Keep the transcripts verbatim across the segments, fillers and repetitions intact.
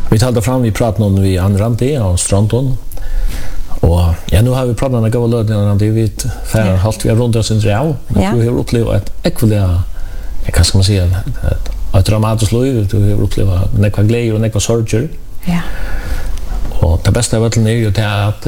Vi talade fram, vi pratade om vi Anrandi och Strandon. Och ja, nu har vi pratat om att gå och lödna det vi för halt vi har runt oss in real. Du har upplevt ett ekviliga, jag ska man säga, ett dramatiskt liv. Du har upplevt nekva glädje och nekva sorger. Ja. Och det bästa av allt är ju det att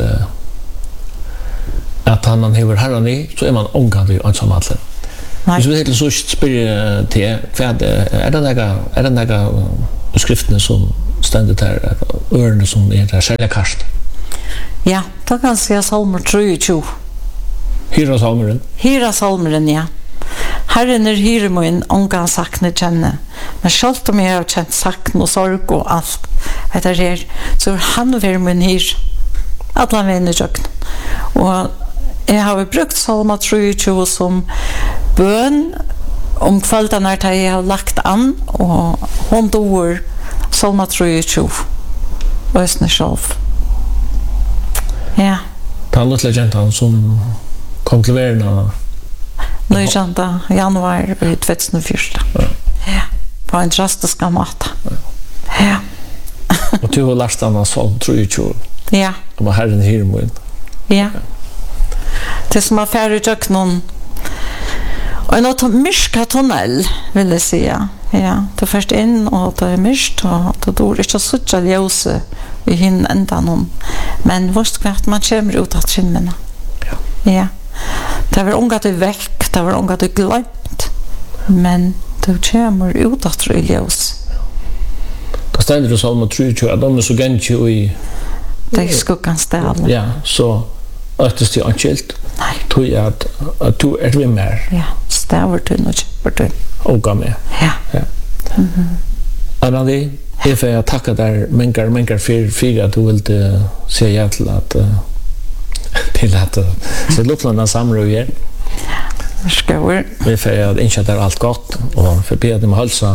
att han han har herran i, så är man omgående ensam allt. Hvis vi helt så spyr til hva er det nega er det nega skriftene som stendet her, ørene som er der særlig karst? Ja, da kan jeg si salmer treogtjue. Hyra salmeren? Hyra salmeren, ja. Herren er hyre min, ångan sakne kjenne. Men selv om jeg har kjent sakne og sorg og alt, etter her, så er han være min hyre. Alle venner kjøkken. Og jeg har brukt salmer treogtjue som bøn om kvelden når jeg har lagt an, og hun dår salmer treogtjue. Og jeg selv. Ja. Det er litt legenden som kom til verden nøytjenta januar i tjugohundrafyrtio. Ja. Ja. På en drastisk måte. Ja. Og du har lært denne salm treogtjue. Ja. Om Herren hyr min. Ja. Det som er færre tjøkken og en åt myrska tunnel, vil jeg si. Ja. Du først inn, og det er myrkt, og det er ikke så ljøse i hinn enda noen. Men hvorst kvart man kommer ut av skinnene. Ja. Ja. Det var unga det vekk, det var unga det glemt, men det kommer ut av ljøs. Da stender du salm treogtjue, at de er så gentje i det er skuggan stale. Ja, så øktest det anskilt. Nei. Tog jeg at, at du er vi mer. Ja, staver du og kjøper du. Og gav med. Ja. Ja. Mm-hmm. Anandi, jeg får takke deg mengar, mengar for, for at du vil se ja til at uh, til at uh, så luftlanda samråd her. Skål. Vi får innkjøtt der alt godt, og for be at de må halsa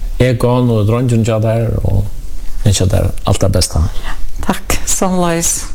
Egon og dronjen der, og innkjøtt der alt det beste. Takk, samleis.